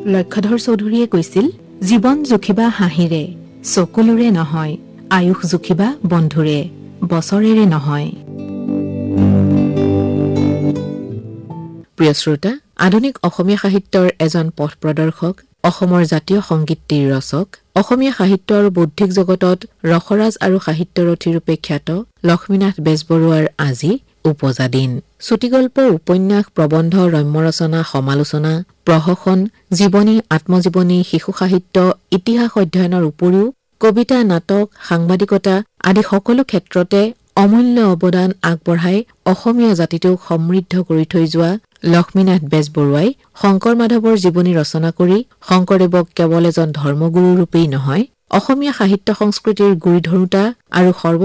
লক্ষ্যধৰ চৌধুৰীয়ে কৈছিল, জীৱন জুখিবা হাঁহিৰে, চকুলোৰে নহয়, আয়ুস জুখিবা বন্ধুৰে, বছৰেৰে নহয়। প্ৰিয় শ্ৰোতা, আধুনিক অসমীয়া সাহিত্যৰ এজন পথ প্ৰদৰ্শক, অসমৰ জাতীয় সংগীতটিৰ ৰচক, অসমীয়া সাহিত্য আৰু বৌদ্ধিক জগতত ৰসৰাজ আৰু সাহিত্যৰথী ৰূপে খ্যাত লক্ষ্মীনাথ বেজবৰুৱাৰ আজি উপজা দিন। চুটিগল্প, উপন্যাস, প্ৰবন্ধ, ৰম্য ৰচনা, সমালোচনা, প্ৰহসন, জীৱনী, আত্মজীৱনী, শিশু সাহিত্য, ইতিহাস অধ্যয়নৰ উপৰিও কবিতা, নাটক, সাংবাদিকতা আদি সকলো ক্ষেত্ৰতে অমূল্য অৱদান আগবঢ়াই অসমীয়া জাতিটোক সমৃদ্ধ কৰি থৈ যোৱা লক্ষ্মীনাথ বেজবৰুৱাই শংকৰ মাধৱৰ জীৱনী ৰচনা কৰি শংকৰদেৱক কেৱল এজন ধৰ্মগুৰু ৰূপেই নহয়, অসমীয়া সাহিত্য সংস্কৃতিৰ গুৰি ধৰোঁতা আৰু